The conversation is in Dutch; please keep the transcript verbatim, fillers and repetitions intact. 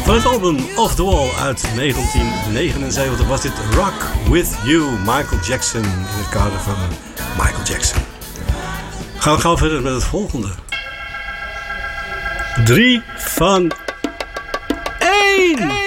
Van het album Off the Wall uit negentien negenenzeventig was dit Rock With You, Michael Jackson, in het kader van Michael Jackson. Gaan we gauw verder met het volgende. Drie van één!